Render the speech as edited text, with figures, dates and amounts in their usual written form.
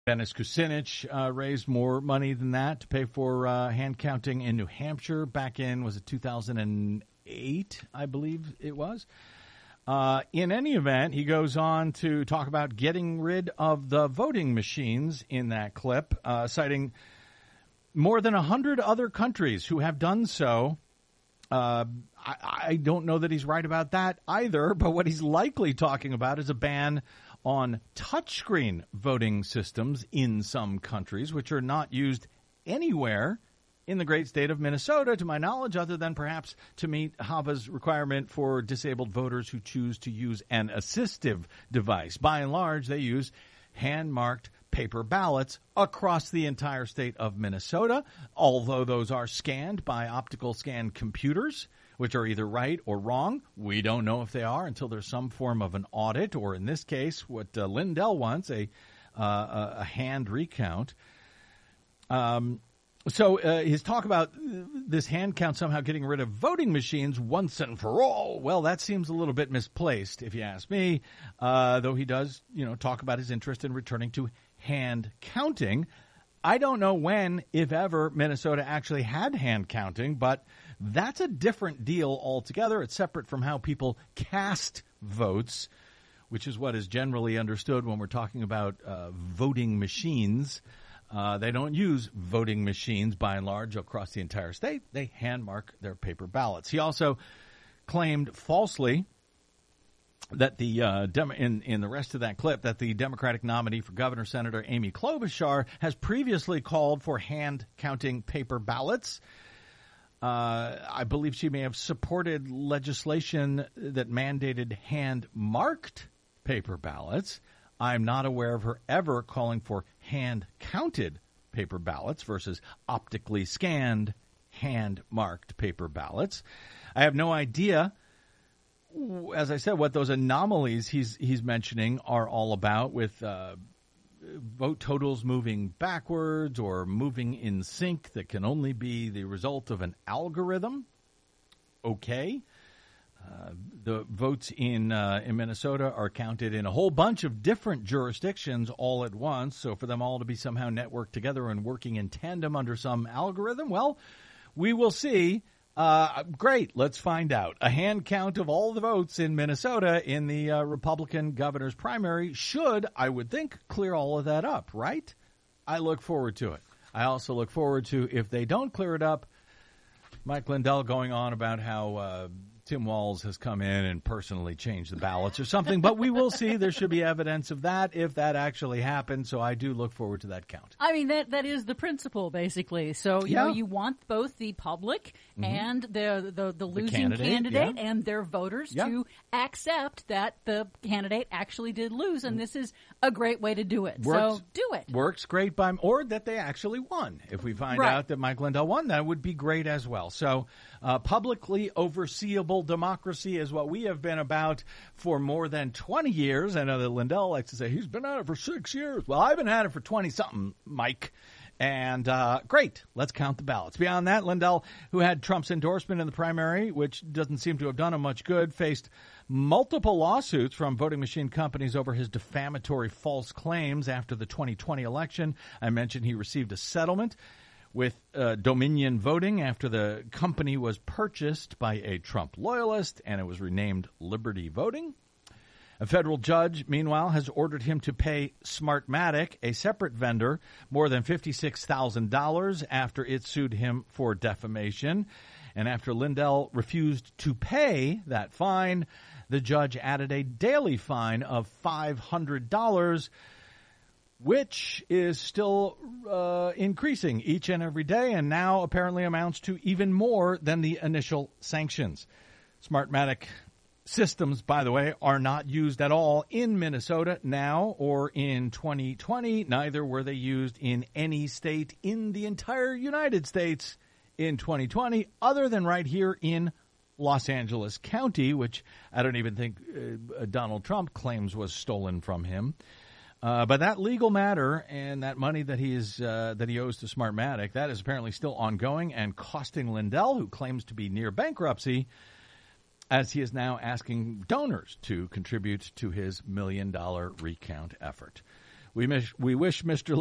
Dennis Kucinich raised more money than that to pay for hand counting in New Hampshire back in, was it 2008, I believe it was. In any event, he goes on to talk about getting rid of the voting machines in that clip, citing more than 100 other countries who have done so. I don't know that he's right about that either, but what he's likely talking about is a ban on touchscreen voting systems in some countries, which are not used anywhere in the great state of Minnesota, to my knowledge, other than perhaps to meet HAVA's requirement for disabled voters who choose to use an assistive device. By and large, they use hand-marked paper ballots across the entire state of Minnesota, although those are scanned by optical scan computers, which are either right or wrong. We don't know if they are until there's some form of an audit, or in this case, what Lindell wants, a hand recount. So his talk about this hand count somehow getting rid of voting machines once and for all, well, that seems a little bit misplaced, if you ask me, though he does, talk about his interest in returning to hand counting. I don't know when, if ever, Minnesota actually had hand counting, but that's a different deal altogether. It's separate from how people cast votes, which is what is generally understood when we're talking about voting machines. They don't use voting machines, by and large, across the entire state. They hand mark their paper ballots. He also claimed falsely that the in the rest of that clip that the Democratic nominee for governor, Senator Amy Klobuchar, has previously called for hand counting paper ballots. I believe she may have supported legislation that mandated hand marked paper ballots. I'm not aware of her ever calling for hand counted paper ballots versus optically scanned hand marked paper ballots. I have no idea, as I said, what those anomalies he's mentioning are all about, with vote totals moving backwards or moving in sync that can only be the result of an algorithm. Okay. The votes in Minnesota are counted in a whole bunch of different jurisdictions all at once. So for them all to be somehow networked together and working in tandem under some algorithm, well, we will see. Great. Let's find out. A hand count of all the votes in Minnesota in the Republican governor's primary should, I would think, clear all of that up, right? I look forward to it. I also look forward to, if they don't clear it up, Mike Lindell going on about how Tim Walz has come in and personally changed the ballots or something. But we will see. There should be evidence of that if that actually happens. So I do look forward to that count. I mean, that is the principle, basically. So, you know, you want both the public and the losing candidate and their voters to accept that the candidate actually did lose. And this is a great way to do it. So do it. Works great or that they actually won. If we find out that Mike Lindell won, that would be great as well. So publicly overseeable democracy is what we have been about for more than 20 years. I know that Lindell likes to say he's been at it for 6 years. Well, I've been at it for 20-something, Mike. And great. Let's count the ballots. Beyond that, Lindell, who had Trump's endorsement in the primary, which doesn't seem to have done him much good, faced multiple lawsuits from voting machine companies over his defamatory false claims after the 2020 election. I mentioned he received a settlement with Dominion Voting after the company was purchased by a Trump loyalist, and it was renamed Liberty Voting. A federal judge, meanwhile, has ordered him to pay Smartmatic, a separate vendor, more than $56,000 after it sued him for defamation. And after Lindell refused to pay that fine, the judge added a daily fine of $500, which is still increasing each and every day, and now apparently amounts to even more than the initial sanctions. Smartmatic systems, by the way, are not used at all in Minnesota now or in 2020. Neither were they used in any state in the entire United States in 2020, other than right here in Los Angeles County, which I don't even think Donald Trump claims was stolen from him. But that legal matter and that money that he owes to Smartmatic, that is apparently still ongoing and costing Lindell, who claims to be near bankruptcy, as he is now asking donors to contribute to his $1 million recount effort. We wish Mr.